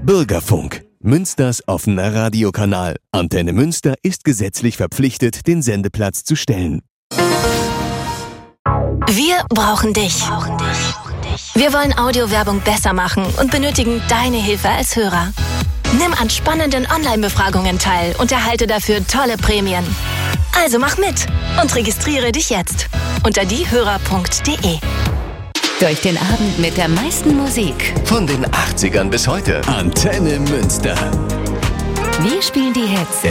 Bürgerfunk. Münsters offener Radiokanal. Antenne Münster ist gesetzlich verpflichtet, den Sendeplatz zu stellen. Wir brauchen dich. Wir wollen Audiowerbung besser machen und benötigen deine Hilfe als Hörer. Nimm an spannenden Online-Befragungen teil und erhalte dafür tolle Prämien. Also mach mit und registriere dich jetzt unter diehörer.de. Durch den Abend mit der meisten Musik. Von den 80ern bis heute. Antenne Münster. Wir spielen die Hits.